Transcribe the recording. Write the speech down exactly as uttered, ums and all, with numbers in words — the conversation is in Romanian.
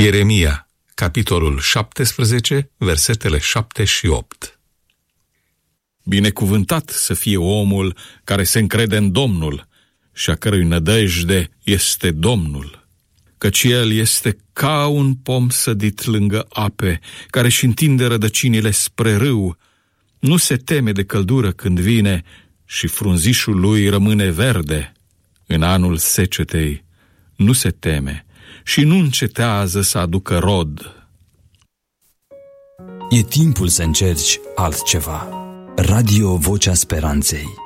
Ieremia, capitolul șaptesprezece, versetele șapte și opt. Binecuvântat să fie omul care se încrede în Domnul și a cărui nădejde este Domnul, căci el este ca un pom sădit lângă ape, care își întinde rădăcinile spre râu, nu se teme de căldură când vine și frunzișul lui rămâne verde. În anul secetei nu se teme și nu încetează să aducă rod. E timpul să încerci altceva. Radio Vocea Speranței.